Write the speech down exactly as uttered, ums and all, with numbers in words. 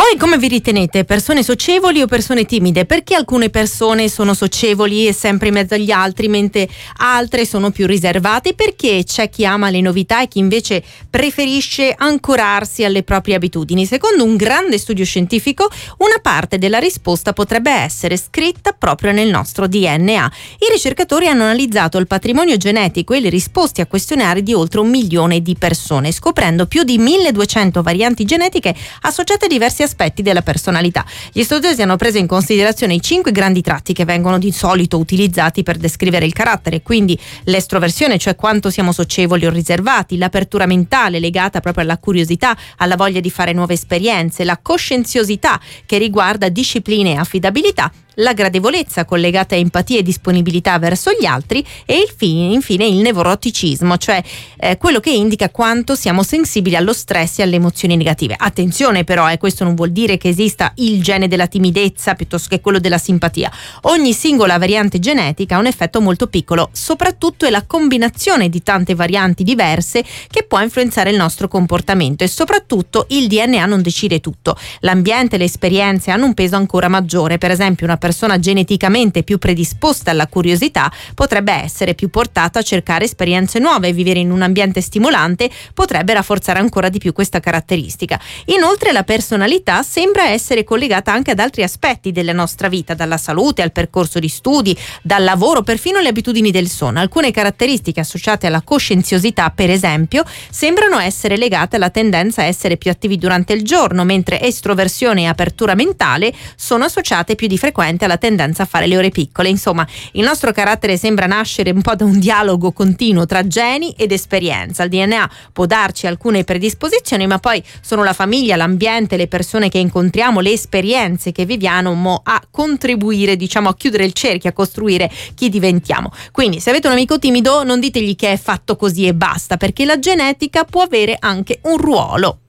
Voi come vi ritenete? Persone socievoli o persone timide? Perché alcune persone sono socievoli e sempre in mezzo agli altri, mentre altre sono più riservate? Perché c'è chi ama le novità e chi invece preferisce ancorarsi alle proprie abitudini? Secondo un grande studio scientifico, una parte della risposta potrebbe essere scritta proprio nel nostro D N A. I ricercatori hanno analizzato il patrimonio genetico e le risposte a questionari di oltre un milione di persone, scoprendo più di milleduecento varianti genetiche associate a diversi aspetti della personalità. Gli studiosi hanno preso in considerazione i cinque grandi tratti che vengono di solito utilizzati per descrivere il carattere, quindi l'estroversione, cioè quanto siamo socievoli o riservati, l'apertura mentale legata proprio alla curiosità, alla voglia di fare nuove esperienze, la coscienziosità che riguarda disciplina e affidabilità, la gradevolezza collegata a empatia e disponibilità verso gli altri e il fine, infine il nevroticismo, cioè eh, quello che indica quanto siamo sensibili allo stress e alle emozioni negative. Attenzione però, eh, questo non vuol dire che esista il gene della timidezza piuttosto che quello della simpatia. Ogni singola variante genetica ha un effetto molto piccolo, soprattutto è la combinazione di tante varianti diverse che può influenzare il nostro comportamento e soprattutto il D N A non decide tutto. L'ambiente e le esperienze hanno un peso ancora maggiore. Per esempio, una persona geneticamente più predisposta alla curiosità potrebbe essere più portata a cercare esperienze nuove. Vivere in un ambiente stimolante potrebbe rafforzare ancora di più questa caratteristica. Inoltre la personalità sembra essere collegata anche ad altri aspetti della nostra vita, dalla salute al percorso di studi, dal lavoro, perfino alle abitudini del sonno. Alcune caratteristiche associate alla coscienziosità, per esempio, sembrano essere legate alla tendenza a essere più attivi durante il giorno, mentre estroversione e apertura mentale sono associate più di frequente alla tendenza a fare le ore piccole. Insomma, il nostro carattere sembra nascere un po' da un dialogo continuo tra geni ed esperienza. Il D N A può darci alcune predisposizioni, ma poi sono la famiglia, l'ambiente, le persone che incontriamo, le esperienze che viviamo a contribuire, diciamo, a chiudere il cerchio, a costruire chi diventiamo. Quindi, se avete un amico timido, non ditegli che è fatto così e basta, perché la genetica può avere anche un ruolo.